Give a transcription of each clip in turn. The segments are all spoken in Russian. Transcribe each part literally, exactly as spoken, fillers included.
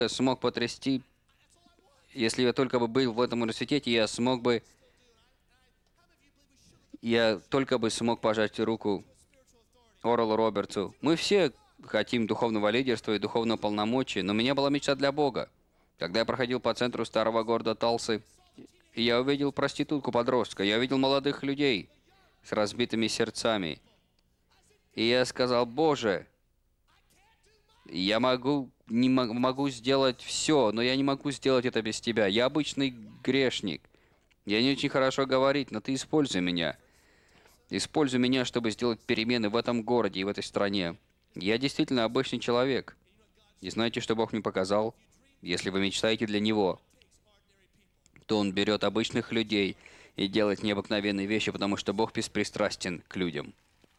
смог потрясти, если я только бы был в этом университете, я смог бы, я только бы смог пожать руку Орелу Робертсу. Мы все хотим духовного лидерства и духовного полномочия, но у меня была мечта для Бога. Когда я проходил по центру старого города Талсы, и я увидел проститутку-подростка, я увидел молодых людей с разбитыми сердцами. И я сказал: Боже, я могу, не мо- могу сделать все, но я не могу сделать это без Тебя. Я обычный грешник. Я не очень хорошо говорить, но Ты используй меня. Используй меня, чтобы сделать перемены в этом городе и в этой стране. Я действительно обычный человек. И знаете, что Бог мне показал? Если вы мечтаете для Него, то Он берет обычных людей и делает необыкновенные вещи, потому что Бог беспристрастен к людям.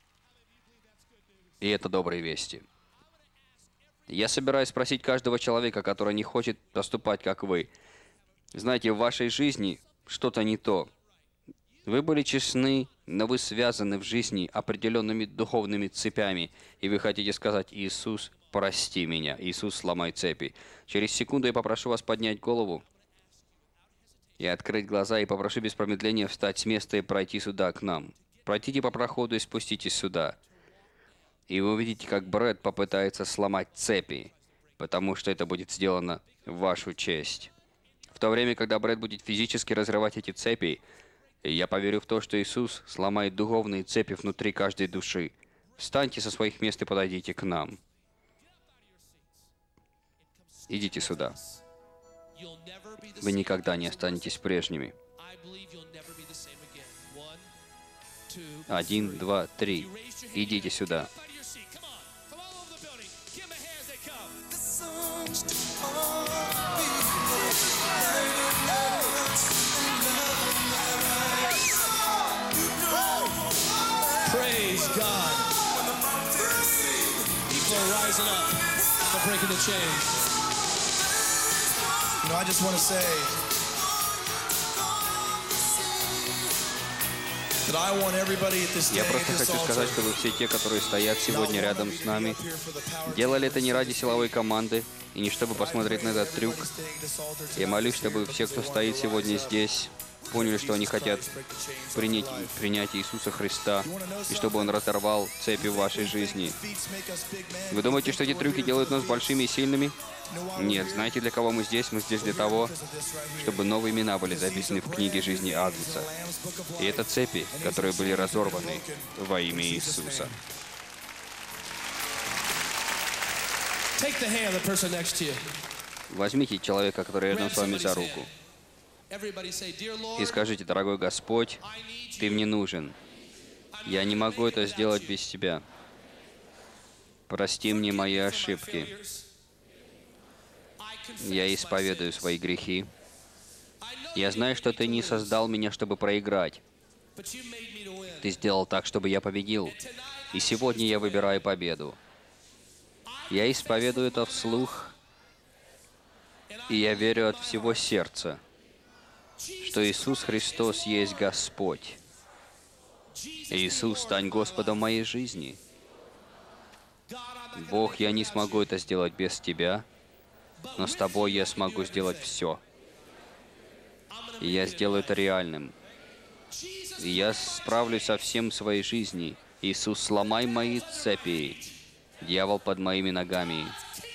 И это добрые вести. Я собираюсь спросить каждого человека, который не хочет поступать, как вы. Знаете, в вашей жизни что-то не то. Вы были честны, но вы связаны в жизни определенными духовными цепями, и вы хотите сказать: Иисус, прости меня, Иисус, сломай цепи. Через секунду я попрошу вас поднять голову и открыть глаза, и попрошу без промедления встать с места и пройти сюда, к нам. Пройдите по проходу и спуститесь сюда. И вы увидите, как Брэд попытается сломать цепи, потому что это будет сделано в вашу честь. В то время, когда Брэд будет физически разрывать эти цепи, я поверю в то, что Иисус сломает духовные цепи внутри каждой души. Встаньте со своих мест и подойдите к нам. Идите сюда. Вы никогда не останетесь прежними. Один, два, три. Идите сюда. Praise God. People are rising up. They're breaking the chains. You know, I just want to say that I want everybody at this day Я at просто this хочу сказать, altar чтобы все те, которые стоят сегодня рядом с нами, делали это не ради силовой команды и не чтобы посмотреть на этот трюк. Я молюсь, чтобы все, кто стоит сегодня здесь, поняли, что они хотят принять, принять Иисуса Христа, и чтобы Он разорвал цепи в вашей жизни. Вы думаете, что эти трюки делают нас большими и сильными? Нет, знаете, для кого мы здесь? Мы здесь для того, чтобы новые имена были записаны в книге жизни Агнца. И это цепи, которые были разорваны во имя Иисуса. Take the hand of the person next to you. Возьмите человека, который рядом Grab с вами за somebody's руку, hand. Everybody say, Dear и Lord, скажите: дорогой Господь, I need Ты you. мне нужен. Я не могу это сделать без Тебя. Прости мне мои ошибки. Я исповедую свои грехи. Я знаю, что Ты не создал меня, чтобы проиграть. Ты сделал так, чтобы я победил. И сегодня я выбираю победу. Я исповедую это вслух, и я верю от всего сердца, что Иисус Христос есть Господь. Иисус, стань Господом моей жизни. Бог, я не смогу это сделать без Тебя, но с Тобой я смогу сделать все. И я сделаю это реальным. И я справлюсь со всем в своей жизни. Иисус, сломай мои цепи. Дьявол под моими ногами.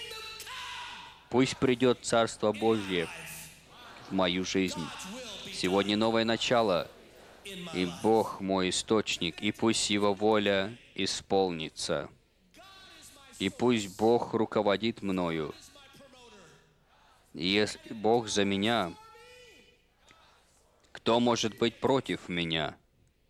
Пусть придет Царство Божье в мою жизнь. Сегодня новое начало, и Бог мой источник, и пусть Его воля исполнится. И пусть Бог руководит мною. И если Бог за меня, кто может быть против меня?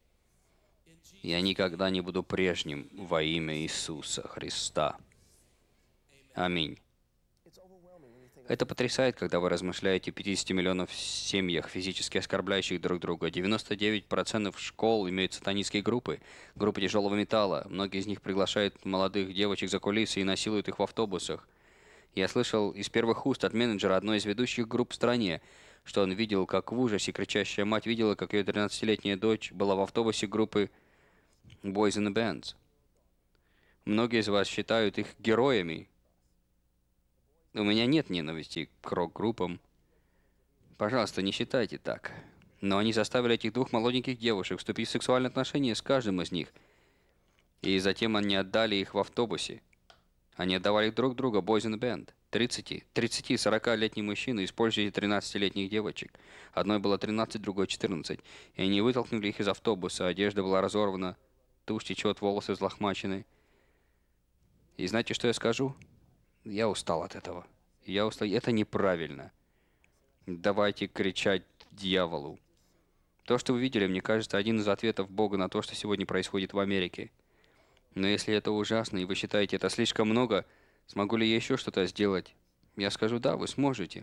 Я никогда не буду прежним во имя Иисуса Христа. Аминь. Это потрясает, когда вы размышляете о пятидесяти миллионах семьях, физически оскорбляющих друг друга. девяносто девять процентов школ имеют сатанистские группы, группы тяжелого металла. Многие из них приглашают молодых девочек за кулисы и насилуют их в автобусах. Я слышал из первых уст от менеджера одной из ведущих групп в стране, что он видел, как в ужасе кричащая мать видела, как ее тринадцатилетняя дочь была в автобусе группы Boys in the Bands. Многие из вас считают их героями. У меня нет ненависти к рок-группам. Пожалуйста, не считайте так. Но они заставили этих двух молоденьких девушек вступить в сексуальные отношения с каждым из них. И затем они отдали их в автобусе. Они отдавали друг друга Boys in the Band. тридцать, тридцать, сорокалетние мужчины использовали тринадцатилетних девочек. Одной было тринадцать, другой четырнадцать. И они вытолкнули их из автобуса. Одежда была разорвана, тушь течет, волосы взлохмачены. И знаете, что я скажу? Я устал от этого. Я устал. Это неправильно. Давайте кричать дьяволу. То, что вы видели, мне кажется, один из ответов Бога на то, что сегодня происходит в Америке. Но если это ужасно, и вы считаете это слишком много, смогу ли я еще что-то сделать? Я скажу, да, вы сможете.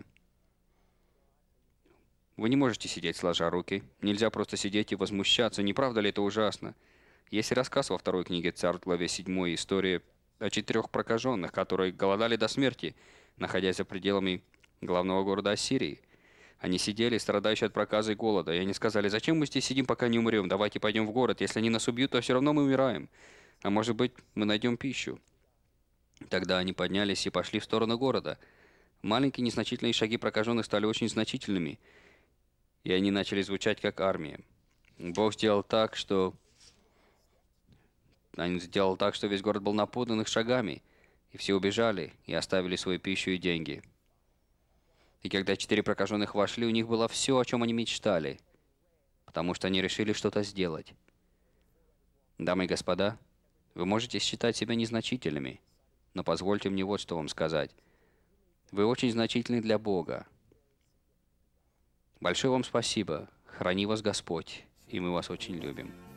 Вы не можете сидеть сложа руки. Нельзя просто сидеть и возмущаться. Не правда ли это ужасно? Есть рассказ во второй книге Царств, главе седьмой, история о четырех прокаженных, которые голодали до смерти, находясь за пределами главного города Ассирии. Они сидели, страдающие от проказа и голода, и они сказали, зачем мы здесь сидим, пока не умрем? Давайте пойдем в город. Если они нас убьют, то все равно мы умираем. А может быть, мы найдем пищу. Тогда они поднялись и пошли в сторону города. Маленькие незначительные шаги прокаженных стали очень значительными, и они начали звучать как армия. Бог сделал так, что... Он сделал так, что весь город был наполнен их шагами, и все убежали и оставили свою пищу и деньги. И когда четыре прокаженных вошли, у них было все, о чем они мечтали, потому что они решили что-то сделать. Дамы и господа, вы можете считать себя незначительными, но позвольте мне вот что вам сказать. Вы очень значительны для Бога. Большое вам спасибо. Храни вас Господь, и мы вас очень любим.